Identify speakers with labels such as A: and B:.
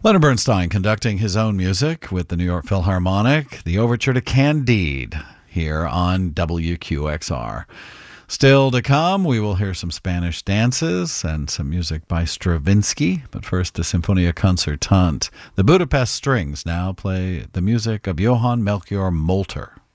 A: Leonard Bernstein conducting his own music with the New York Philharmonic, the overture to Candide here on WQXR. Still to come, we will hear some Spanish dances and some music by Stravinsky, but first the Sinfonia Concertante. The Budapest Strings now play the music of Johann Melchior Molter.